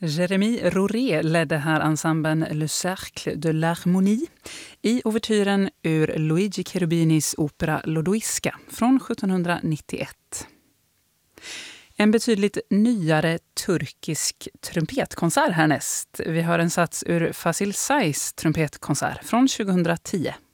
Jérémy Roré ledde här ensemblen Le Cercle de l'Harmonie i ouvertyren ur Luigi Cherubinis opera Lodoiska från 1791. En betydligt nyare turkisk trumpetkonsert härnäst. Vi har en sats ur Fasil Sais trumpetkonsert från 2010.